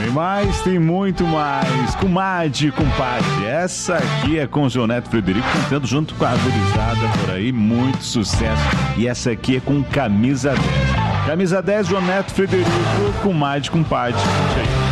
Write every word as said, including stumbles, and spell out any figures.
mais, tem muito mais. Comadre e compadre. Essa aqui é com o João Neto Frederico, cantando junto com a gurizada por aí. Muito sucesso. E essa aqui é com Camisa dez. Camisa dez, João Neto Frederico, comadre e compadre. Isso aí.